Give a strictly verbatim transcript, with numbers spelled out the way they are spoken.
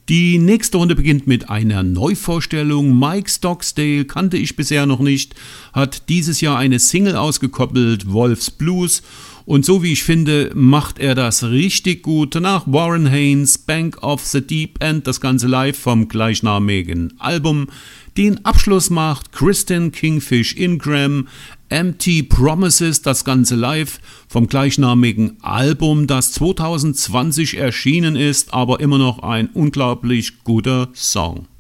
Die nächste Runde beginnt mit einer Neuvorstellung. Mike Stocksdale kannte ich bisher noch nicht, hat dieses Jahr eine Single ausgekoppelt, Wolf's Blues. Und so wie ich finde, macht er das richtig gut. Danach Warren Haynes, Bank of the Deep End, das Ganze live vom gleichnamigen Album. Den Abschluss macht Kristen Kingfish Ingram, Empty Promises, das Ganze live vom gleichnamigen Album, das zwanzig zwanzig erschienen ist, aber immer noch ein unglaublich guter Song.